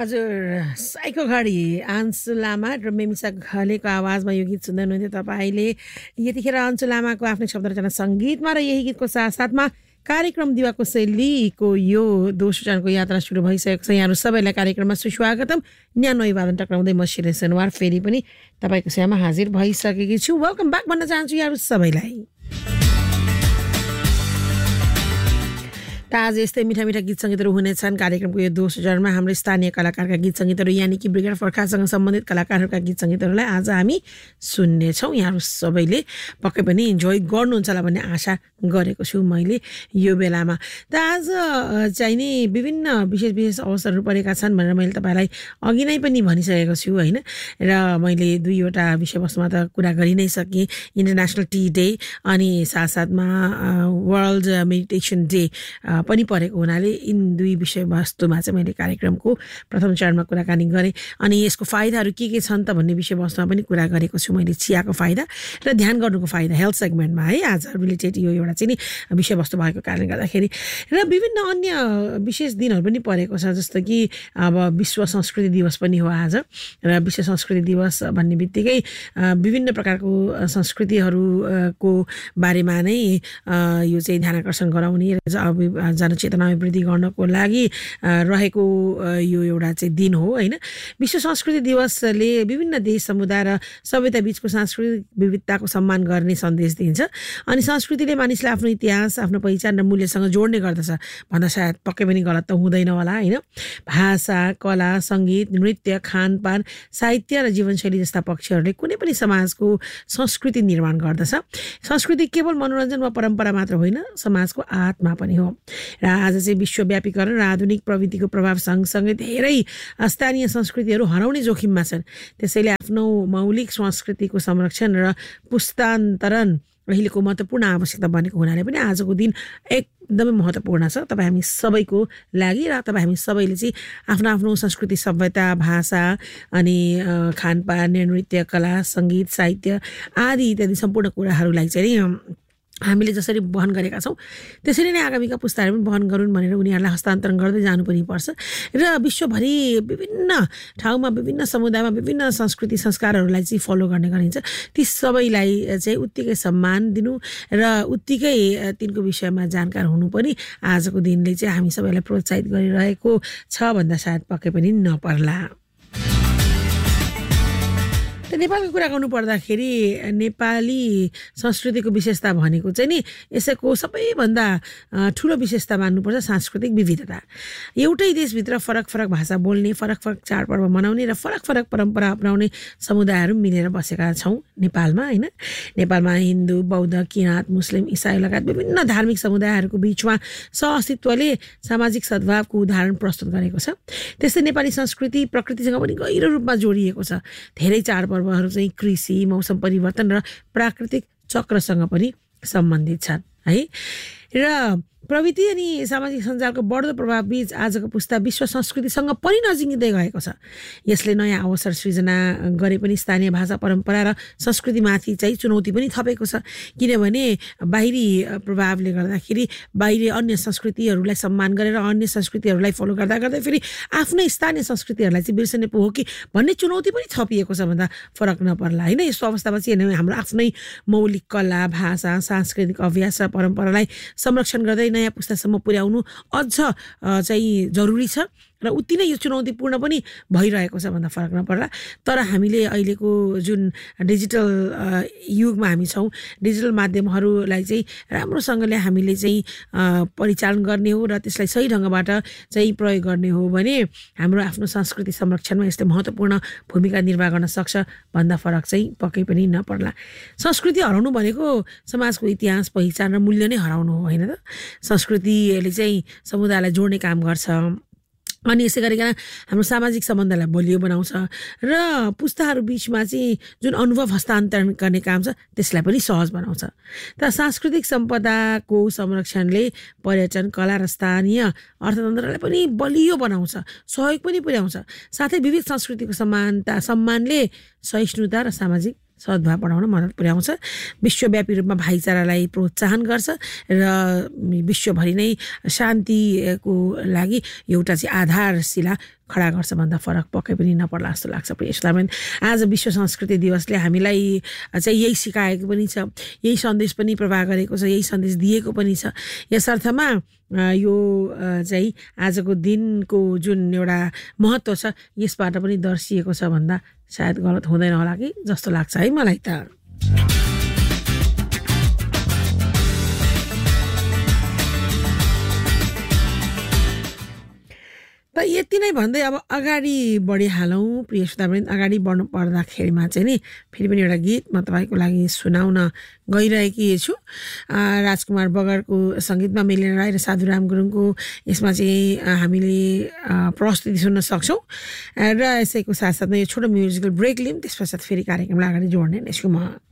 हजुर साइको घडी अन्सु लामा र मेमिसा घलेको आवाजमा यो गीत सुन्दै हुनुहुन्थ्यो तपाईँले। यतिखेर अन्सु लामाको आफ्नै शब्द रचना सङ्गीतमा र यही गीतको साथसाथमा कार्यक्रम दिवाको शैलीको यो दोस्रो यात्रा सुरु भइसकेको छ। यहाँहरू सबैलाई कार्यक्रममा सुस्वागतम। न्यानो अभिवादन टक्राउँदै म शिरे सेनवार फेरि पनि तपाईँको सेवामा हाजिर भइसकेकी छु। वेलकम ब्याक भन्न चाहन्छु यहाँहरू सबैलाई। आज यस्तै मिठा मिठा गीत सङ्गीतहरू हुनेछन्। कार्यक्रमको यो दोस्रो चरणमा हाम्रो स्थानीय कलाकारका गीत सङ्गीतहरू यानि कि ब्रिगेड फर्कासँग सम्बन्धित कलाकारहरूका गीत सङ्गीतहरूलाई आज हामी सुन्नेछौँ। यहाँहरू सबैले पक्कै पनि इन्जोय गर्नुहुन्छ होला भन्ने आशा गरेको छु मैले यो बेलामा। त आज चाहिँ नि विभिन्न विशेष अवसरहरू परेका छन् भनेर मैले तपाईँलाई अघि नै पनि भनिसकेको छु होइन। र मैले दुईवटा विषयवस्तुमा त कुरा गरि नै सकेँ। इन्टरनेसनल टी डे अनि साथसाथमा वर्ल्ड मेडिटेसन डे पनि परेको हुनाले यिन दुई विषयवस्तुमा चाहिँ मैले कार्यक्रमको प्रथम चरणमा कुराकानी गरेँ। अनि यसको फाइदाहरू के छन् त भन्ने विषयवस्तुमा पनि कुरा गरेको छु मैले। चियाको फाइदा र ध्यान गर्नुको फाइदा हेल्थ सेगमेन्टमा है आज रिलेटेड यो एउटा चाहिँ नि विषयवस्तु भएको कारणले गर्दाखेरि। र विभिन्न अन्य विशेष दिनहरू पनि परेको छ, जस्तो कि अब विश्व संस्कृति दिवस पनि हो आज। र विश्व संस्कृति दिवस भन्ने बित्तिकै विभिन्न प्रकारको संस्कृतिहरूको बारेमा नै यो चाहिँ ध्यान आकर्षण गराउने जनचेतना वृद्धि गर्नको लागि रहेको यो एउटा चाहिँ दिन हो होइन। विश्व संस्कृति दिवसले विभिन्न देश समुदाय र सभ्यता बीचको सांस्कृतिक विविधताको सम्मान गर्ने सन्देश दिन्छ। अनि संस्कृतिले मानिसलाई आफ्नो इतिहास, आफ्नो पहिचान र मूल्यसँग जोड्ने गर्दछ भन्दा सायद पक्कै पनि गलत त हुँदैन होला होइन। भाषा, कला, सङ्गीत, नृत्य, खानपान, साहित्य र जीवनशैली जस्ता पक्षहरूले कुनै पनि समाजको संस्कृति निर्माण गर्दछ। संस्कृति केवल मनोरञ्जन वा परम्परा मात्र होइन, समाजको आत्मा पनि हो। र आज चाहिँ विश्वव्यापीकरण र आधुनिक प्रविधिको प्रभाव सँगसँगै धेरै स्थानीय संस्कृतिहरू हराउने जोखिममा छन्। त्यसैले आफ्नो मौलिक संस्कृतिको संरक्षण र पुस्तान्तरण अहिलेको महत्त्वपूर्ण आवश्यकता बनेको हुनाले पनि आजको दिन एकदमै महत्त्वपूर्ण छ तपाईँ हामी सबैको लागि। र तपाईँ हामी सबैले चाहिँ आफ्नो आफ्नो संस्कृति, सभ्यता, भाषा अनि खानपान, नृत्य, कला, सङ्गीत, साहित्य आदि इत्यादि सम्पूर्ण कुराहरूलाई चाहिँ हामीले जसरी वहन गरेका छौँ त्यसरी नै आगामीका पुस्ताहरू पनि वहन गरून् भनेर उनीहरूलाई हस्तान्तरण गर्दै जानु पनि पर्छ। र विश्वभरि विभिन्न ठाउँमा, विभिन्न समुदायमा विभिन्न संस्कृति संस्कारहरूलाई चाहिँ फलो गर्ने गरिन्छ। ती सबैलाई चाहिँ उत्तिकै सम्मान दिनु र उत्तिकै तिनको विषयमा जानकार हुनु पनि आजको दिनले चाहिँ हामी सबैलाई प्रोत्साहित गरिरहेको छ भन्दा सायद पक्कै पनि नपर्ला। नेपालको कुरा गर्नु पर्दाखेरि नेपाली संस्कृतिको विशेषता भनेको चाहिँ नि यसको सबैभन्दा ठुलो विशेषता मान्नुपर्छ सांस्कृतिक विविधता। एउटै देशभित्र फरक फरक भाषा बोल्ने, फरक फरक चाडपर्व मनाउने र फरक फरक परम्परा अपनाउने समुदायहरू मिलेर बसेका छौँ नेपालमा होइन। नेपालमा हिन्दू, बौद्ध, किराँत, मुस्लिम, इसाई लगायत विभिन्न धार्मिक समुदायहरूको बिचमा सहअस्तित्वले सामाजिक सद्भावको उदाहरण प्रस्तुत गरेको छ। त्यस्तै नेपाली संस्कृति प्रकृतिसँग पनि गहिरो रूपमा जोडिएको छ। धेरै चाडपर्वहरू चाहिँ कृषि, मौसम परिवर्तन र प्राकृतिक चक्रसँग पनि सम्बन्धित छन् है। र प्रविधि अनि सामाजिक सञ्जालको बढ्दो प्रभाव बीच आजको पुस्ता विश्व संस्कृतिसँग पनि नजिकिँदै गएको छ। यसले नयाँ अवसर सृजना गरे पनि स्थानीय भाषा, परम्परा र संस्कृतिमाथि चाहिँ चुनौती पनि थपेको छ। किनभने बाहिरी प्रभावले गर्दाखेरि बाहिरी अन्य संस्कृतिहरूलाई सम्मान गरेर अन्य संस्कृतिहरूलाई फलो गर्दा गर्दै फेरि आफ्नै स्थानीय संस्कृतिहरूलाई चाहिँ बिर्सने पो हो कि भन्ने चुनौती पनि थपिएको छ भन्दा फरक नपर्ला होइन। यस्तो अवस्थामा चाहिँ हाम्रो आफ्नै मौलिक कला, भाषा, सांस्कृतिक अभ्यास र परम्परालाई संरक्षण गर्दै नयाँ पुस्तासम्म पुर्याउनु अझ चाहिँ जरुरी छ। र उति नै यो चुनौतीपूर्ण पनि भइरहेको छ भन्दा फरक नपर्ला। तर हामीले अहिलेको जुन डिजिटल युगमा हामी छौँ, डिजिटल माध्यमहरूलाई चाहिँ राम्रोसँगले हामीले चाहिँ परिचालन गर्ने हो र त्यसलाई सही ढङ्गबाट चाहिँ प्रयोग गर्ने हो भने हाम्रो आफ्नो संस्कृति संरक्षणमा यसले महत्त्वपूर्ण भूमिका निर्वाह गर्न सक्छ भन्दा फरक चाहिँ पक्कै पनि नपर्ला। संस्कृति हराउनु भनेको समाजको इतिहास, पहिचान र मूल्य नै हराउनु हो होइन त। संस्कृतिले चाहिँ समुदायलाई जोड्ने काम गर्छ अनि यसै गरिकन हाम्रो सामाजिक सम्बन्धलाई बलियो बनाउँछ र पुस्ताहरू बिचमा चाहिँ जुन अनुभव हस्तान्तरण गर्ने काम छ त्यसलाई पनि सहज बनाउँछ। त सांस्कृतिक सम्पदाको संरक्षणले पर्यटन, कला र स्थानीय अर्थतन्त्रलाई पनि बलियो बनाउँछ, सहयोग पनि पुर्याउँछ। साथै विविध संस्कृतिको सम्मानले सहिष्णुता र सामाजिक सद्भाव बढाउन मद्दत पुर्याउँछ विश्वव्यापी रूपमा भाइचारालाई प्रोत्साहन गर्छ र विश्वभरि नै शान्तिको लागि एउटा चाहिँ आधारशिला खडा गर्छ भन्दा फरक पक्कै पनि नपर्ला जस्तो लाग्छ प्रिय श्रोताबिन आज विश्व संस्कृति दिवसले हामीलाई चाहिँ यही सिकाएको पनि छ यही सन्देश पनि प्रवाह गरेको छ यही सन्देश दिएको पनि छ यसर्थमा यो चाहिँ आजको दिनको जुन एउटा महत्त्व छ यसबाट पनि दर्शिएको छ भन्दा सायद गलत हुँदैन होला कि जस्तो लाग्छ है मलाई त त यति नै भन्दै अब अगाडि बढिहालौँ प्रिय श्रोतावृन्द अगाडि बढ्नु पर्दाखेरिमा चाहिँ नि फेरि पनि एउटा गीत म तपाईँको लागि सुनाउन गइरहेकी छु राजकुमार बगरको सङ्गीतमा मिलिन राई र साधुराम गुरुङको यसमा चाहिँ हामीले प्रस्तुति सुन्न सक्छौँ र यसैको साथसाथमा यो छोटो म्युजिकल ब्रेक लियौँ त्यस पश्चात फेरि कार्यक्रमलाई अगाडि जोड्ने नै छु म